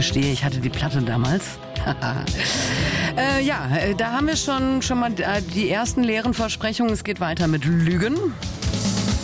gestehe, ich hatte die Platte damals. Da haben wir schon mal die ersten leeren Versprechungen. Es geht weiter mit Lügen.